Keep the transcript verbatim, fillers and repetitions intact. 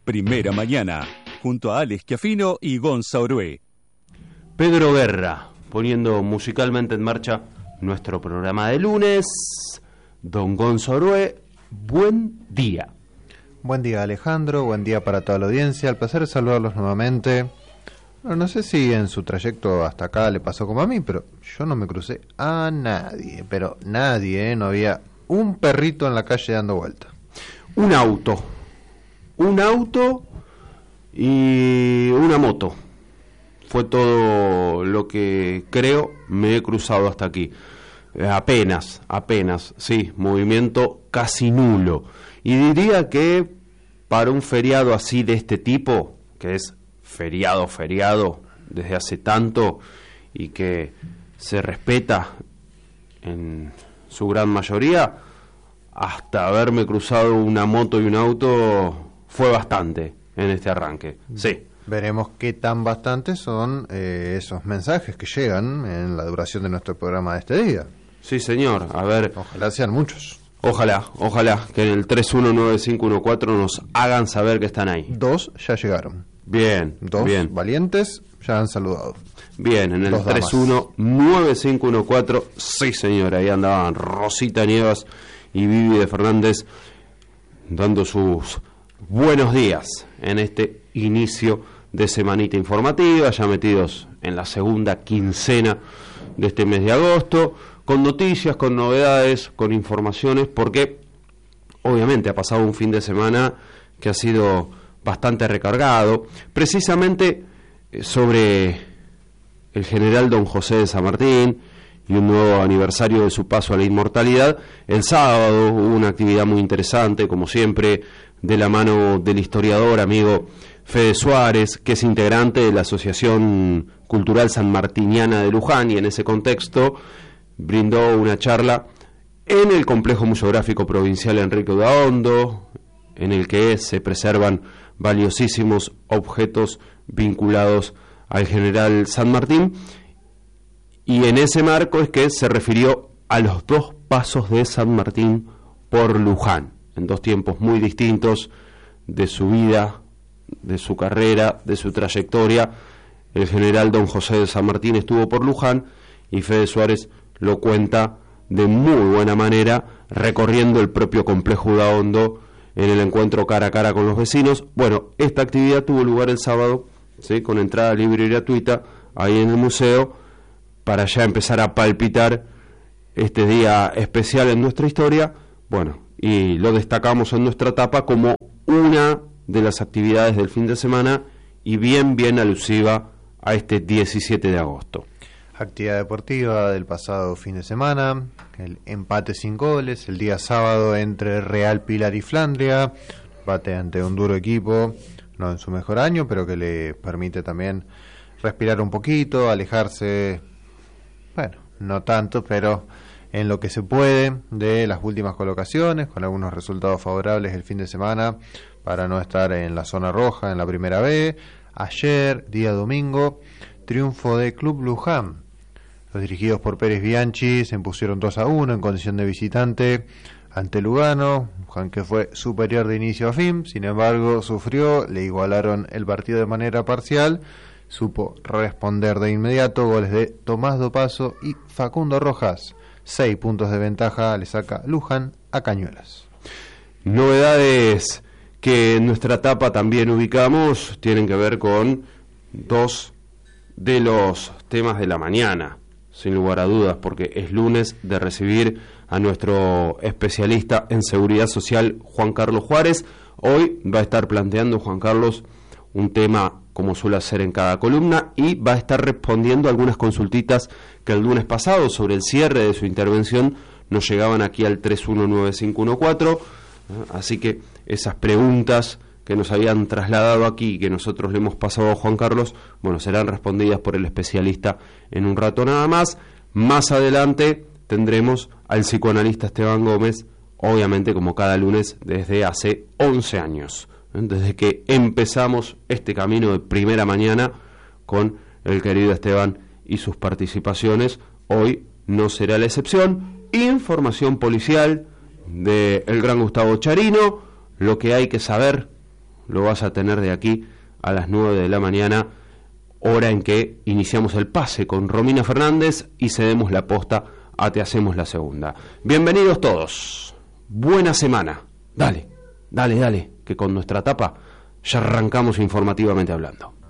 Primera Mañana, junto a Alex Schiaffino y Gonza Orué. Pedro Guerra, poniendo musicalmente en marcha nuestro programa de lunes. Don Gonza Orué, buen día. Buen día, Alejandro, buen día para toda la audiencia. El placer de saludarlos nuevamente. Bueno, no sé si en su trayecto hasta acá le pasó como a mí, pero yo no me crucé a nadie, pero nadie, ¿eh? No había un perrito en la calle dando vuelta. Un auto, un auto y una moto. Fue todo lo que creo me he cruzado hasta aquí. Eh, apenas, apenas, sí, movimiento casi nulo. Y diría que para un feriado así de este tipo, que es feriado, feriado, desde hace tanto y que se respeta en su gran mayoría, hasta haberme cruzado una moto y un auto fue bastante en este arranque. Sí. Veremos qué tan bastantes son eh, esos mensajes que llegan en la duración de nuestro programa de este día. Sí, señor. A ver. Ojalá sean muchos. Ojalá, ojalá que en el tres uno nueve cinco uno cuatro nos hagan saber que están ahí. Dos ya llegaron. Bien, Dos bien. valientes ya han saludado. Bien, en el tres uno nueve cinco uno cuatro, sí, señor, ahí andaban Rosita Nievas y Vivi de Fernández dando sus buenos días en este inicio de semanita informativa, ya metidos en la segunda quincena de este mes de agosto, con noticias, con novedades, con informaciones, porque obviamente ha pasado un fin de semana que ha sido bastante recargado, precisamente sobre el general don José de San Martín y un nuevo aniversario de su paso a la inmortalidad. El sábado hubo una actividad muy interesante, como siempre, de la mano del historiador, amigo Fede Suárez, que es integrante de la Asociación Cultural Sanmartiniana de Luján, y en ese contexto brindó una charla en el Complejo Museográfico Provincial Enrique Udaondo, en el que se preservan valiosísimos objetos vinculados al general San Martín, y en ese marco es que se refirió a los dos pasos de San Martín por Luján, en dos tiempos muy distintos de su vida, de su carrera, de su trayectoria. El general don José de San Martín estuvo por Luján y Fede Suárez lo cuenta de muy buena manera, recorriendo el propio complejo Udaondo en el encuentro cara a cara con los vecinos. Bueno, esta actividad tuvo lugar el sábado, ¿sí?, con entrada libre y gratuita ahí en el museo, para ya empezar a palpitar este día especial en nuestra historia. Bueno, y lo destacamos en nuestra tapa como una de las actividades del fin de semana y bien, bien alusiva a este diecisiete de agosto. Actividad deportiva del pasado fin de semana, el empate sin goles, el día sábado entre Real Pilar y Flandria, empate ante un duro equipo, no en su mejor año, pero que le permite también respirar un poquito, alejarse, bueno, no tanto, pero en lo que se puede de las últimas colocaciones, con algunos resultados favorables el fin de semana para no estar en la zona roja en la primera B. Ayer, día domingo, triunfo de Club Luján. Los dirigidos por Pérez Bianchi se impusieron dos a uno en condición de visitante ante Lugano, Luján que fue superior de inicio a fin, sin embargo sufrió, le igualaron el partido de manera parcial, supo responder de inmediato, goles de Tomás Dopazo y Facundo Rojas. Seis puntos de ventaja le saca Luján a Cañuelas. Novedades que en nuestra etapa también ubicamos tienen que ver con dos de los temas de la mañana, sin lugar a dudas, porque es lunes de recibir a nuestro especialista en seguridad social, Juan Carlos Juárez. Hoy va a estar planteando, Juan Carlos, un tema como suele hacer en cada columna, y va a estar respondiendo algunas consultitas que el lunes pasado, sobre el cierre de su intervención, nos llegaban aquí al tres uno nueve cinco uno cuatro, así que esas preguntas que nos habían trasladado aquí y que nosotros le hemos pasado a Juan Carlos, bueno, serán respondidas por el especialista en un rato nada más. Más adelante tendremos al psicoanalista Esteban Gómez, obviamente como cada lunes desde hace once años, desde que empezamos este camino de Primera Mañana con el querido Esteban y sus participaciones. Hoy no será la excepción. Información policial de el gran Gustavo Charino, lo que hay que saber lo vas a tener de aquí a las nueve de la mañana, hora en que iniciamos el pase con Romina Fernández y cedemos la posta a Te Hacemos la Segunda. Bienvenidos todos, buena semana, dale, dale, dale, que con nuestra tapa ya arrancamos informativamente hablando.